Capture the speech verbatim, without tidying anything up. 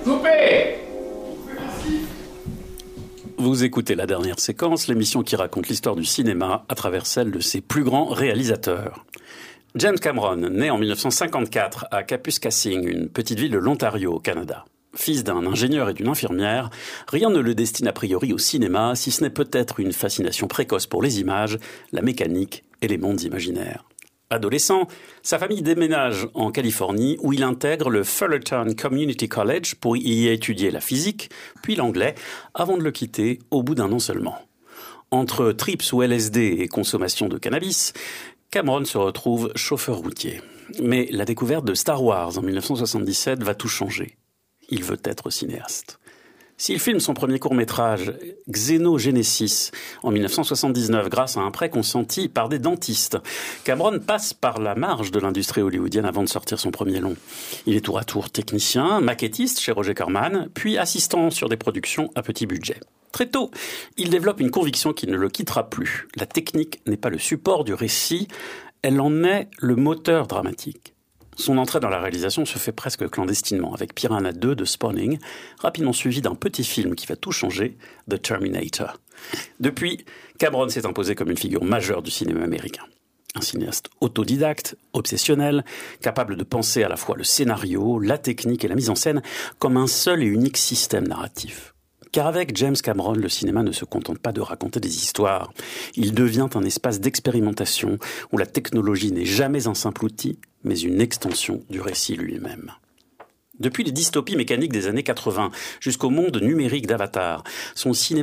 Coupé! Vous écoutez La Dernière Séquence, l'émission qui raconte l'histoire du cinéma à travers celle de ses plus grands réalisateurs. James Cameron, né en dix-neuf cent cinquante-quatre à Kapuskasing, une petite ville de l'Ontario au Canada. Fils d'un ingénieur et d'une infirmière, rien ne le destine a priori au cinéma, si ce n'est peut-être une fascination précoce pour les images, la mécanique et les mondes imaginaires. Adolescent, sa famille déménage en Californie où il intègre le Fullerton Community College pour y étudier la physique, puis l'anglais, avant de le quitter au bout d'un an seulement. Entre trips ou L S D et consommation de cannabis, Cameron se retrouve chauffeur routier. Mais la découverte de Star Wars en dix-neuf cent soixante-dix-sept va tout changer. Il veut être cinéaste. S'il filme son premier court-métrage, Xenogenesis, en dix-neuf cent soixante-dix-neuf, grâce à un prêt consenti par des dentistes, Cameron passe par la marge de l'industrie hollywoodienne avant de sortir son premier long. Il est tour à tour technicien, maquettiste chez Roger Corman, puis assistant sur des productions à petit budget. Très tôt, il développe une conviction qui ne le quittera plus. La technique n'est pas le support du récit, elle en est le moteur dramatique. Son entrée dans la réalisation se fait presque clandestinement, avec Piranha deux de Spawning, rapidement suivi d'un petit film qui va tout changer, The Terminator. Depuis, Cameron s'est imposé comme une figure majeure du cinéma américain. Un cinéaste autodidacte, obsessionnel, capable de penser à la fois le scénario, la technique et la mise en scène comme un seul et unique système narratif. Car avec James Cameron, le cinéma ne se contente pas de raconter des histoires. Il devient un espace d'expérimentation où la technologie n'est jamais un simple outil, mais une extension du récit lui-même. Depuis les dystopies mécaniques des années quatre-vingts jusqu'au monde numérique d'Avatar, son cinéma